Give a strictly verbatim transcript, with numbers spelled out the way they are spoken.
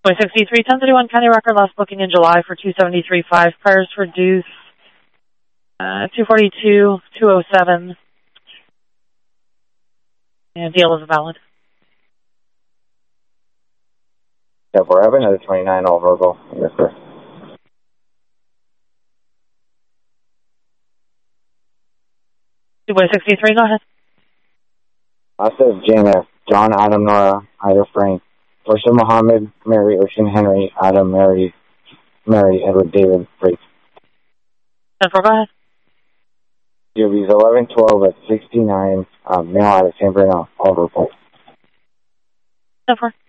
sixty-three, ten thirty-one County Record, last booking in July for two seventy-three five. Priors reduced uh, two forty-two, two oh seven. And deal is valid. Yeah, we're having another twenty-nine all Virgo. Yes, sir. Two sixty-three, go ahead. I said J N F, John, Adam, Nora, Ida, Frank, Portia, Muhammad, Mary, Ocean, Henry, Adam, Mary, Mary, Edward, David, Frank. ten four, go ahead. U V's eleven twelve at sixty-nine, um, mail out of San Bruno, all Virgo. ten four.